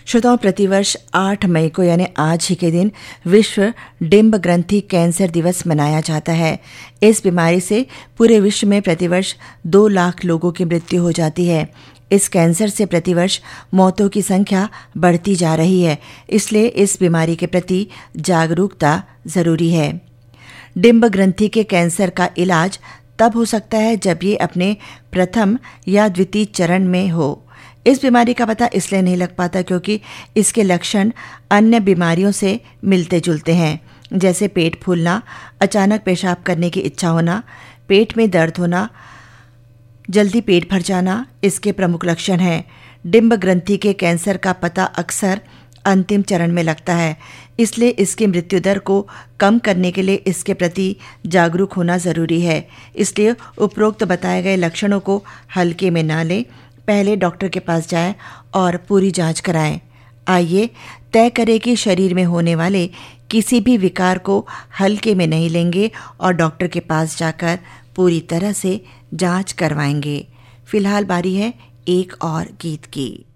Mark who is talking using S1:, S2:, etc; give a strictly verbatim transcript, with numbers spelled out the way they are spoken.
S1: श्रोताओं, प्रतिवर्ष आठ मई को यानी आज ही के दिन विश्व डिंब ग्रंथि कैंसर दिवस मनाया जाता है। इस बीमारी से पूरे विश्व में प्रतिवर्ष दो लाख लोगों की मृत्यु हो जाती है। इस कैंसर से प्रतिवर्ष मौतों की संख्या बढ़ती जा रही है, इसलिए इस बीमारी के प्रति जागरूकता जरूरी है। डिंब ग्रंथि के कैंसर का इलाज तब हो सकता है जब ये अपने प्रथम या द्वितीय चरण में हो। इस बीमारी का पता इसलिए नहीं लग पाता क्योंकि इसके लक्षण अन्य बीमारियों से मिलते जुलते हैं, जैसे पेट फूलना, अचानक पेशाब करने की इच्छा होना, पेट में दर्द होना, जल्दी पेट भर जाना इसके प्रमुख लक्षण हैं। डिंब ग्रंथि के कैंसर का पता अक्सर अंतिम चरण में लगता है, इसलिए इसकी मृत्यु दर को कम करने के लिए इसके प्रति जागरूक होना ज़रूरी है। इसलिए उपरोक्त बताए गए लक्षणों को हल्के में ना लें, पहले डॉक्टर के पास जाएं और पूरी जांच कराएं। आइए तय करें कि शरीर में होने वाले किसी भी विकार को हल्के में नहीं लेंगे और डॉक्टर के पास जाकर पूरी तरह से जांच करवाएंगे। फिलहाल बारी है एक और गीत की।